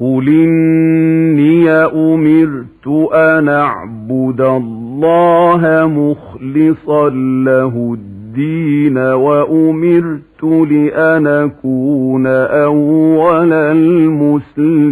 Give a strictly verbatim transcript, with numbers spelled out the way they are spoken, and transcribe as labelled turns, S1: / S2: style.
S1: قل إني أمرت أن أعبد الله مخلصا له الدين وأمرت لأن أكون أول المسلمين.